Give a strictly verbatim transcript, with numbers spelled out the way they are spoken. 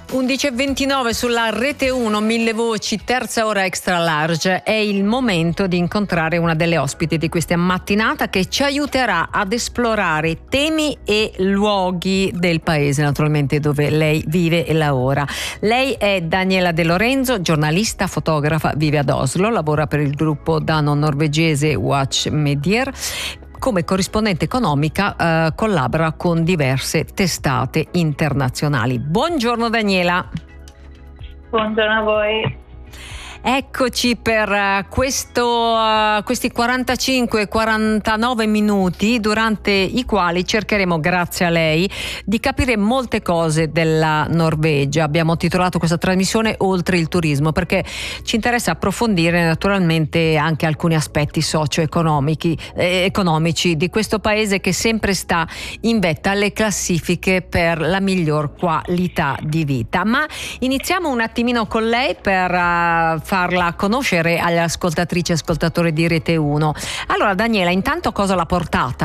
undici e ventinove sulla Rete uno, Mille Voci, terza ora extra large. È il momento di incontrare una delle ospiti di questa mattinata che ci aiuterà ad esplorare temi e luoghi del paese, naturalmente, dove lei vive e lavora. Lei è Daniela De Lorenzo, giornalista, fotografa, vive ad Oslo, lavora per il gruppo dano-norvegese Watch Medier. Come corrispondente economica eh, collabora con diverse testate internazionali. Buongiorno Daniela. Buongiorno a voi. Eccoci per uh, questo, uh, questi quarantacinque quarantanove minuti durante i quali cercheremo, grazie a lei, di capire molte cose della Norvegia. Abbiamo titolato questa trasmissione Oltre il turismo perché ci interessa approfondire naturalmente anche alcuni aspetti socio-economici eh, economici di questo paese che sempre sta in vetta alle classifiche per la miglior qualità di vita. Ma iniziamo un attimino con lei per uh, farla conoscere alle ascoltatrici e ascoltatori di Rete uno. Allora Daniela, intanto cosa l'ha portata